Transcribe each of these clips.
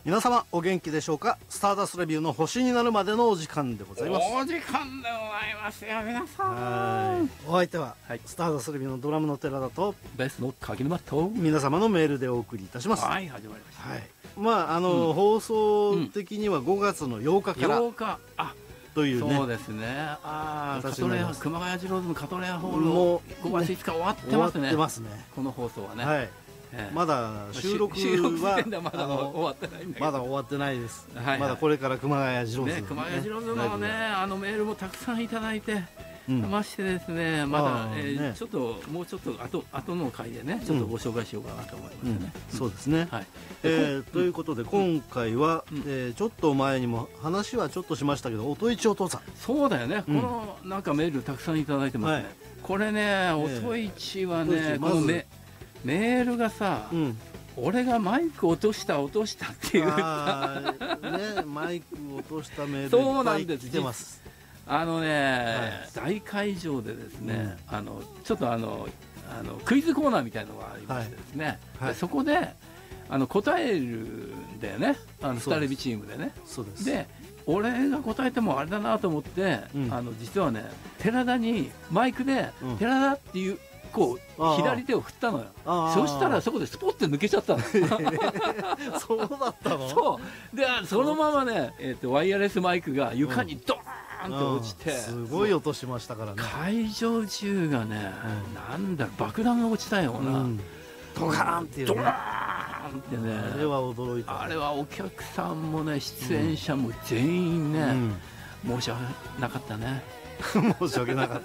皆様お元気でしょうか。スターダストレビューの星になるまでのお時間でございます。 お時間でございますよ皆さん。 お相手は、 はい、 スターダストレビューのドラムの寺田とベースの柿沼と皆様のメールでお送りいたします。 はい、始まりました。 はい、まあ放送的には5月の8日から 8日というね。 そうですね。熊谷ジローズのカトレアホールも5月5日終わってますね。 終わってますね、この放送はね。 はい、まだ収録はまだ終わってないんだけど、 まだ終わってないです。まだこれから熊谷ジローズ、 熊谷ジローズのねメールもたくさんいただいてましてですね、まだちょっともうちょっと後の回でねちょっとご紹介しようかなと思いますね。 そうですね。ということで今回はちょっと前にも話はちょっとしましたけど、音市お父さん。 そうだよね。このなんかメールたくさんいただいてますね。これね、音市はね、このメールがさ、俺がマイク落としたっていうマイク落としたメールそうなんです。 来てます。 大会場でですね、ちょっとクイズコーナーみたいなのがありましてですね、そこで答えるんだよね、スタレビチームでね。で俺が答えてもあれだなと思って、実はね寺田にマイクで「寺田」っていうこう左手を振ったのよ。そしたらそこでスポッて抜けちゃったの。 そうだったの。 そうでそのままね、ワイヤレスマイクが床にドーンって落ちて、 すごい音しましたからね。 会場中がね、なんだろう、爆弾が落ちたような、 ドカーンっていうね、 ドカーンってね、 あれは驚いた。 あれはお客さんもね、出演者も全員ね、申し訳なかったね。 申し訳なかった。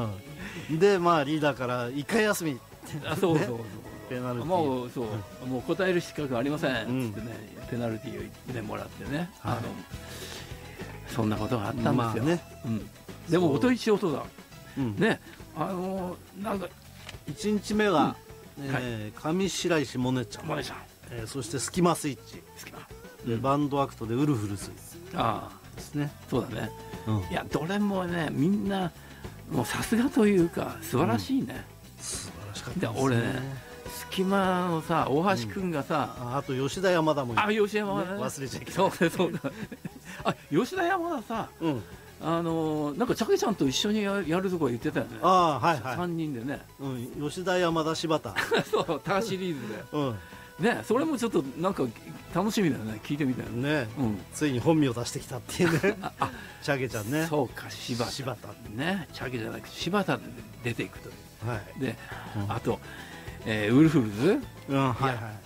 でまあリーダーから1回休み。 そうペナルティー、 もう答える資格ありませんってね、ペナルティーをねもらってね、そんなことがあったんですよね。でも音市音だね。なんか 1日目が上白石萌音ちゃん、そしてスキマスイッチでバンドアクトでウルフルズですね。 そうだね。いやどれもねみんなもうさすがというか素晴らしいね。 素晴らしかったですね。 俺ね、隙間のさ大橋君がさ、 あと吉田山田もいる。 吉田山田ね、 忘れちゃいけない。 そうだ。吉田山田さ、なんかチャケちゃんと一緒にやるとこ言ってたよね。3人でね。 吉田山田柴田。 そうターシリーズで。ね、それもちょっとなんか楽しみだよね。聞いてみたいね。ついに本名を出してきたっていうね。チャゲちゃんね。 そうか、柴田ね。チャゲじゃなくて柴田で出ていくという。で、あとウルフルズ。